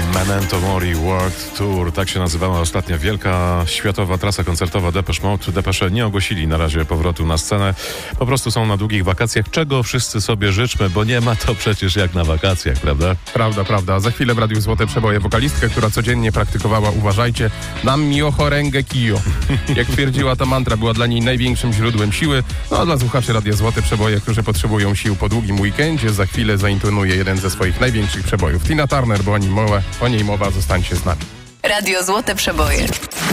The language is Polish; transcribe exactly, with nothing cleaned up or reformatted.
Memento Mori World Tour, tak się nazywała ostatnia wielka światowa trasa koncertowa Depeche Mode. Depeche nie ogłosili na razie powrotu na scenę. Po prostu są na długich wakacjach, czego wszyscy sobie życzmy, bo nie ma to przecież jak na wakacjach, prawda? Prawda, prawda. Za chwilę w Radiu Złote Przeboje wokalistkę, która codziennie praktykowała, uważajcie, nam miocho ręgę kijo. Jak twierdziła, ta mantra była dla niej największym źródłem siły. No a dla słuchaczy Radia Złote Przeboje, którzy potrzebują sił po długim weekendzie, za chwilę zaintonuje jeden ze swoich największych przebojów. Tina Turner, bo o niej mowa, o niej mowa, zostańcie z nami. Radio Złote Przeboje.